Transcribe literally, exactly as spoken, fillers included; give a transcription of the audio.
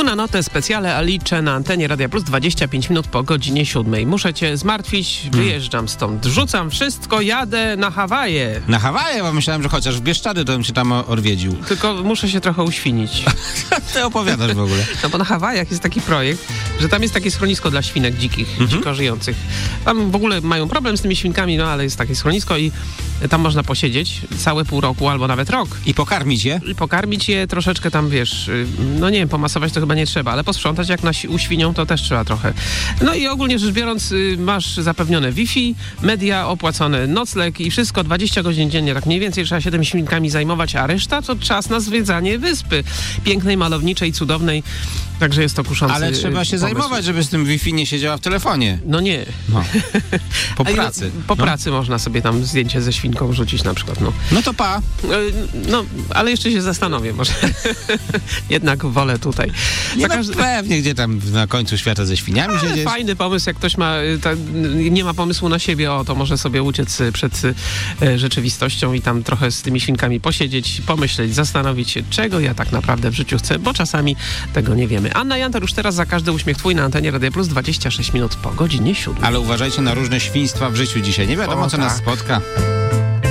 Una note speciale Alice na antenie Radia Plus dwadzieścia pięć minut po godzinie siódmej. Muszę cię zmartwić, wyjeżdżam stąd. Rzucam wszystko, jadę na Hawaje. Na Hawaje? Bo myślałem, że chociaż w Bieszczady to bym się tam odwiedził. Tylko muszę się trochę uświnić. Ty opowiadasz w ogóle. No bo na Hawajach jest taki projekt, że tam jest takie schronisko dla świnek dzikich, mhm. dziko żyjących. Tam w ogóle mają problem z tymi świnkami, no ale jest takie schronisko i tam można posiedzieć całe pół roku albo nawet rok. I pokarmić je? I pokarmić je troszeczkę tam, wiesz, no nie wiem, pomasować to chyba nie trzeba, ale posprzątać jak na u świnią to też trzeba trochę. No i ogólnie rzecz biorąc masz zapewnione Wi-Fi, media, opłacone nocleg i wszystko dwadzieścia godzin dziennie, tak mniej więcej trzeba się tymi świnkami zajmować, a reszta to czas na zwiedzanie wyspy. Pięknej, malowniczej, cudownej, także jest to kuszący Ale trzeba się pomysł. zajmować, żeby z tym Wi-Fi nie siedziała w telefonie. No nie. No. Po pracy. Po no. pracy można sobie tam zdjęcie ze świnką rzucić na przykład, no. No to pa. No, ale jeszcze się zastanowię, może jednak wolę tutaj. Nie Taka, no, pewnie, gdzie tam na końcu świata ze świniami siedzieć. Fajny pomysł, jak ktoś ma, ta, nie ma pomysłu na siebie, o, to może sobie uciec przed e, rzeczywistością i tam trochę z tymi świnkami posiedzieć, pomyśleć, zastanowić się, czego ja tak naprawdę w życiu chcę, bo czasami tego nie wiemy. Anna Jantar już teraz za każdy uśmiech twój na antenie Radia Plus dwadzieścia sześć minut po godzinie siódmej. Ale uważajcie na różne świństwa w życiu dzisiaj. Nie wiadomo, o, co tak. nas spotka.